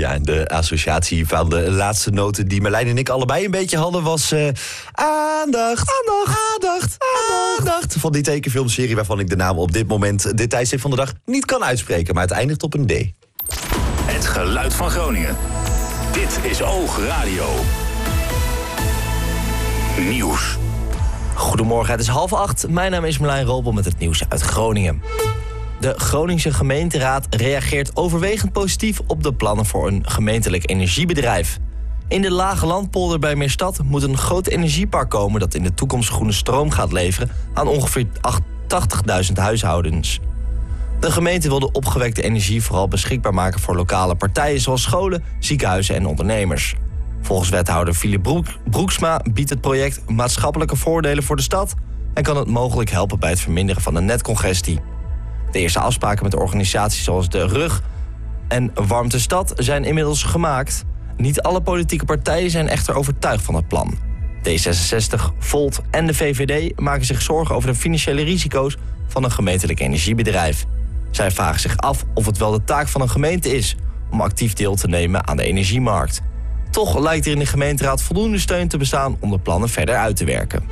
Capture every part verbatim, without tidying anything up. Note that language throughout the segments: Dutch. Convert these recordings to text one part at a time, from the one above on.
Ja, en de associatie van de laatste noten die Merlijn en ik allebei een beetje hadden was... Uh, aandacht, aandacht, aandacht, aandacht. Van die tekenfilmserie waarvan ik de naam op dit moment, dit tijdstip van de dag, niet kan uitspreken. Maar het eindigt op een D. Het geluid van Groningen. Dit is Oog Radio. Nieuws. Goedemorgen, het is half acht. Mijn naam is Merlijn Robel met het nieuws uit Groningen. De Groningse gemeenteraad reageert overwegend positief op de plannen voor een gemeentelijk energiebedrijf. In de Lage Landpolder bij Meerstad moet een groot energiepark komen dat in de toekomst groene stroom gaat leveren aan ongeveer tachtigduizend huishoudens. De gemeente wil de opgewekte energie vooral beschikbaar maken voor lokale partijen zoals scholen, ziekenhuizen en ondernemers. Volgens wethouder Philip Broek, Broeksma biedt het project maatschappelijke voordelen voor de stad en kan het mogelijk helpen bij het verminderen van de netcongestie. De eerste afspraken met organisaties zoals de R U G en Warmte Stad zijn inmiddels gemaakt. Niet alle politieke partijen zijn echter overtuigd van het plan. D zesenzestig, Volt en de V V D maken zich zorgen over de financiële risico's van een gemeentelijk energiebedrijf. Zij vragen zich af of het wel de taak van een gemeente is om actief deel te nemen aan de energiemarkt. Toch lijkt er in de gemeenteraad voldoende steun te bestaan om de plannen verder uit te werken.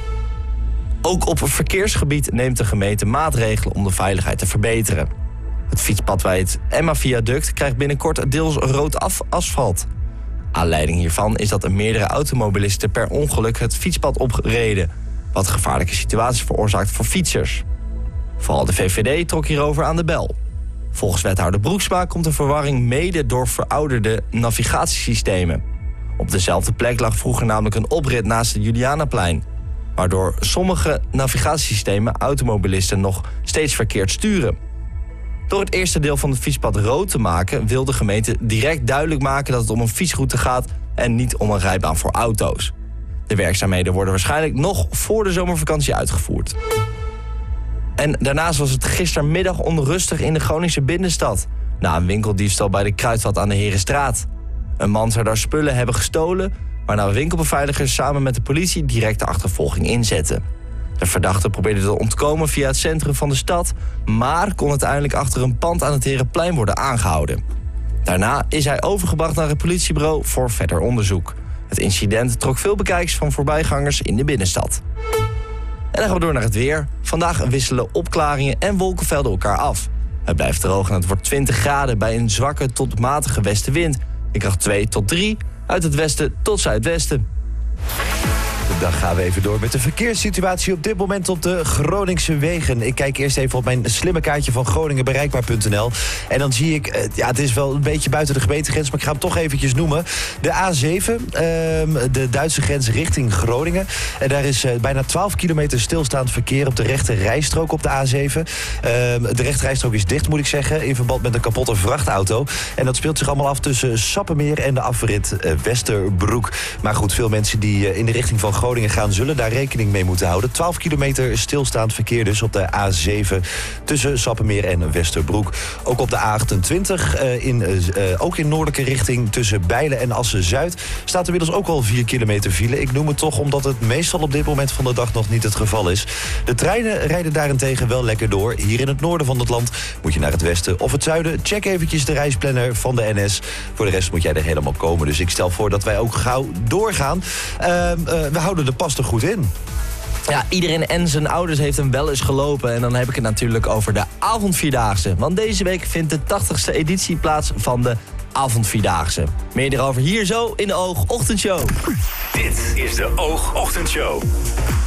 Ook op het verkeersgebied neemt de gemeente maatregelen om de veiligheid te verbeteren. Het fietspad bij het Emma-viaduct krijgt binnenkort deels rood af asfalt. Aanleiding hiervan is dat er meerdere automobilisten per ongeluk het fietspad opreden, wat gevaarlijke situaties veroorzaakt voor fietsers. Vooral de V V D trok hierover aan de bel. Volgens wethouder Broeksma komt de verwarring mede door verouderde navigatiesystemen. Op dezelfde plek lag vroeger namelijk een oprit naast het Julianaplein, waardoor sommige navigatiesystemen automobilisten nog steeds verkeerd sturen. Door het eerste deel van het fietspad rood te maken wil de gemeente direct duidelijk maken dat het om een fietsroute gaat en niet om een rijbaan voor auto's. De werkzaamheden worden waarschijnlijk nog voor de zomervakantie uitgevoerd. En daarnaast was het gistermiddag onrustig in de Groningse binnenstad, na een winkeldiefstal bij de Kruidvat aan de Herenstraat. Een man zou daar spullen hebben gestolen, waarna winkelbeveiligers samen met de politie direct de achtervolging inzetten. De verdachte probeerde te ontkomen via het centrum van de stad, maar kon uiteindelijk achter een pand aan het Herenplein worden aangehouden. Daarna is hij overgebracht naar het politiebureau voor verder onderzoek. Het incident trok veel bekijks van voorbijgangers in de binnenstad. En dan gaan we door naar het weer. Vandaag wisselen opklaringen en wolkenvelden elkaar af. Het blijft droog en het wordt twintig graden bij een zwakke tot matige westenwind. De kracht twee tot drie, uit het westen tot zuidwesten. Dan gaan we even door met de verkeerssituatie op dit moment op de Groningse wegen. Ik kijk eerst even op mijn slimme kaartje van Groningen bereikbaar punt n l. En dan zie ik, ja, het is wel een beetje buiten de gemeentegrens, maar ik ga hem toch eventjes noemen. De A zeven, uh, de Duitse grens richting Groningen. En daar is uh, bijna twaalf kilometer stilstaand verkeer op de rechte rijstrook op de A zeven. Uh, de rechte rijstrook is dicht, moet ik zeggen, in verband met een kapotte vrachtauto. En dat speelt zich allemaal af tussen Sappemeer en de afrit uh, Westerbroek. Maar goed, veel mensen die uh, in de richting van Groningen gaan zullen daar rekening mee moeten houden. twaalf kilometer stilstaand verkeer dus op de A zeven tussen Sappemeer en Westerbroek. Ook op de A achtentwintig, uh, in, uh, ook in noordelijke richting tussen Bijlen en Assen-Zuid staat inmiddels ook al vier kilometer file. Ik noem het toch omdat het meestal op dit moment van de dag nog niet het geval is. De treinen rijden daarentegen wel lekker door. Hier in het noorden van het land moet je naar het westen of het zuiden. Check eventjes de reisplanner van de N S. Voor de rest moet jij er helemaal komen. Dus ik stel voor dat wij ook gauw doorgaan. Uh, uh, we houden de pas er goed in. Ja, iedereen en zijn ouders heeft hem wel eens gelopen. En dan heb ik het natuurlijk over de avondvierdaagse. Want deze week vindt de tachtigste editie plaats van de avondvierdaagse. Meer erover hier zo in de Oog Ochtendshow. Dit is de Oog Ochtendshow.